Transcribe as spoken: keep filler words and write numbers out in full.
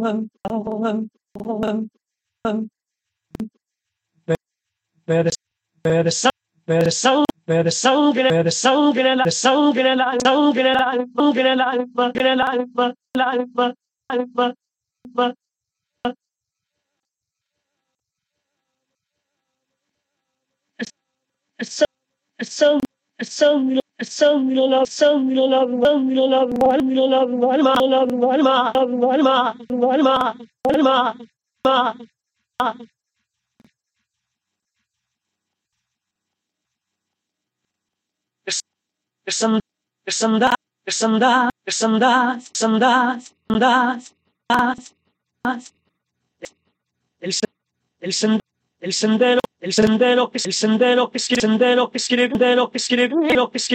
where the where the sun where the sun where the sun where the sun gonna the sun gonna lie sun gonna lie gonna lie gonna lie lie lie lie so so so so love so love love love love love love love love some some da some da some da some da some da el el sen- el sendero el sendero que el sendero que escribe sendero que escribe sendero que escribe